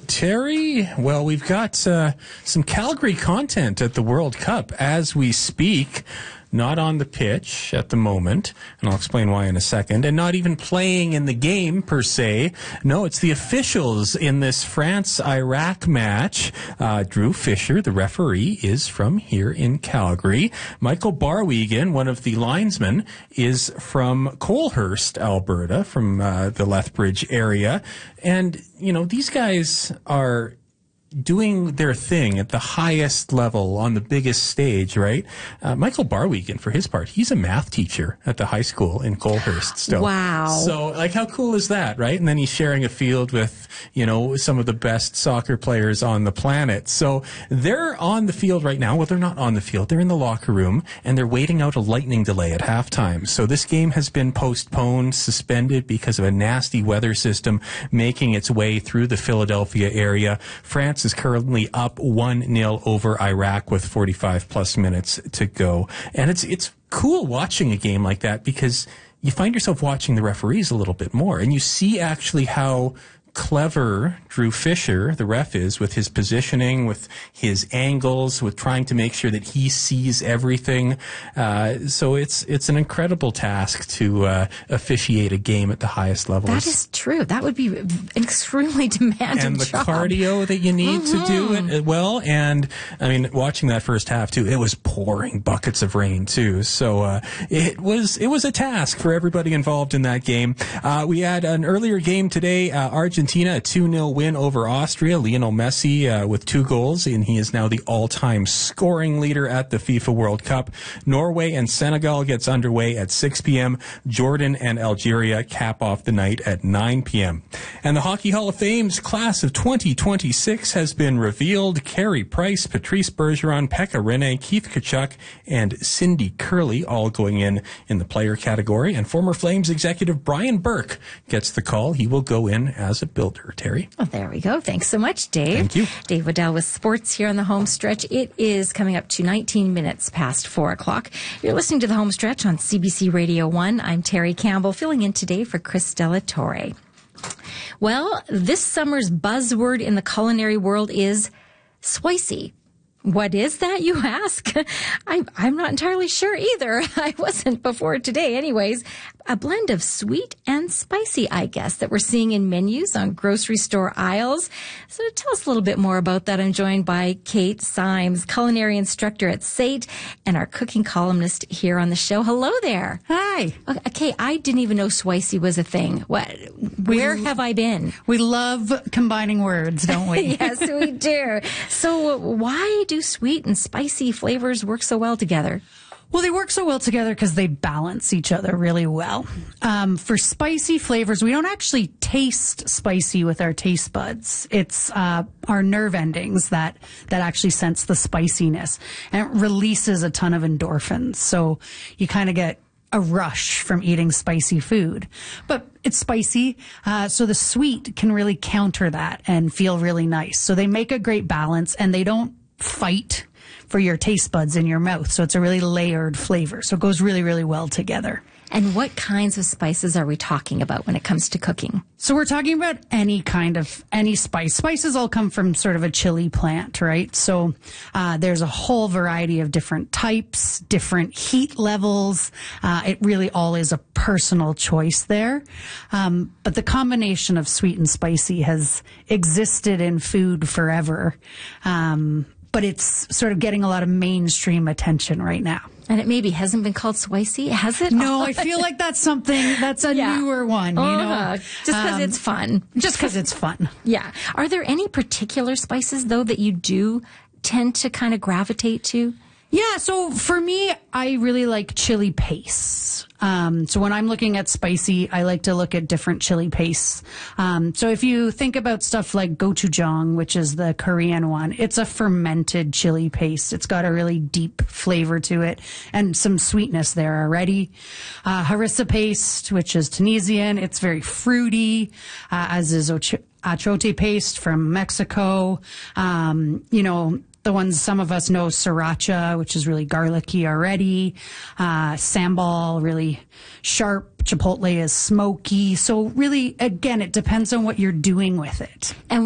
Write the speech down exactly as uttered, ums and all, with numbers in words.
Terry. Well, we've got uh, some Calgary content at the World Cup as we speak. Not on the pitch at the moment, and I'll explain why in a second, and not even playing in the game per se. No, it's the officials in this France-Iraq match. Uh, Drew Fisher, the referee, is from here in Calgary. Michael Barwegan, one of the linesmen, is from Colehurst, Alberta, from uh, the Lethbridge area. And, you know, these guys are doing their thing at the highest level on the biggest stage, right? Uh, Michael Barwegan, for his part, he's a math teacher at the high school in Colehurst still. Wow. So, like, how cool is that, right? And then he's sharing a field with, you know, some of the best soccer players on the planet. So they're on the field right now. Well, they're not on the field. They're in the locker room, and they're waiting out a lightning delay at halftime. So this game has been postponed, suspended because of a nasty weather system making its way through the Philadelphia area. France is currently up one nil over Iraq with forty-five plus minutes to go. And it's it's cool watching a game like that because you find yourself watching the referees a little bit more, and you see actually how clever Drew Fisher, the ref, is with his positioning, with his angles, with trying to make sure that he sees everything. Uh, so it's it's an incredible task to uh, officiate a game at the highest levels. That is true. That would be an extremely demanding and the job. cardio that you need Mm-hmm. to do it well. And I mean, watching that first half too, it was pouring buckets of rain too. So uh, it was it was a task for everybody involved in that game. Uh, we had an earlier game today, uh, Argentina. Argentina, a two nil win over Austria. Lionel Messi uh, with two goals, and he is now the all-time scoring leader at the FIFA World Cup. Norway and Senegal gets underway at six p.m. Jordan and Algeria cap off the night at nine p.m. And the Hockey Hall of Fame's class of twenty twenty-six has been revealed. Carey Price, Patrice Bergeron, Pekka Rinne, Keith Tkachuk, and Cindy Curley all going in in the player category. And former Flames executive Brian Burke gets the call. He will go in as a builder. Terry? Well, there we go. Thanks so much, Dave. Thank you. Dave Waddell with sports here on the home stretch. It is coming up to nineteen minutes past four o'clock. You're listening to the home stretch on C B C Radio one. I'm Terry Campbell, filling in today for Chris Delatorre. Well, this summer's buzzword in the culinary world is spicy. What is that, you ask? I'm, I'm not entirely sure either. I wasn't before today anyways. A blend of sweet and spicy, I guess, that we're seeing in menus on grocery store aisles. So to tell us a little bit more about that, I'm joined by Kate Symes, culinary instructor at S A T and our cooking columnist here on the show. Hello there. Hi. Okay, I didn't even know spicy was a thing. What? Where We- have I been? We love combining words, don't we? Yes, we do. So why do sweet and spicy flavors work so well together? Well, they work so well together because they balance each other really well. Um, for spicy flavors, we don't actually taste spicy with our taste buds. It's uh, our nerve endings that that actually sense the spiciness, and it releases a ton of endorphins. So you kind of get a rush from eating spicy food. But it's spicy, uh, so the sweet can really counter that and feel really nice. So they make a great balance, and they don't fight for your taste buds in your mouth. So it's a really layered flavor. So it goes really, really well together. And what kinds of spices are we talking about when it comes to cooking? So we're talking about any kind of, any spice. Spices all come from sort of a chili plant, right? So uh, there's a whole variety of different types, different heat levels. Uh, it really all is a personal choice there. Um, but the combination of sweet and spicy has existed in food forever. Um, but it's sort of getting a lot of mainstream attention right now. And it maybe hasn't been called spicy, has it? No, I feel like that's something, that's a Yeah. newer one, you Uh, know. just because Um, it's fun. Just because it's fun. Yeah. Are there any particular spices, though, that you do tend to kind of gravitate to? Yeah, so for me, I really like chili pastes. Um, so when I'm looking at spicy, I like to look at different chili pastes. Um, so if you think about stuff like gochujang, which is the Korean one, it's a fermented chili paste. It's got a really deep flavor to it and some sweetness there already. Uh, harissa paste, which is Tunisian, it's very fruity, uh, as is och- achote paste from Mexico. Um, you know, the ones some of us know, sriracha, which is really garlicky already. Uh, sambal, really sharp. Chipotle is smoky. So really, again, it depends on what you're doing with it. And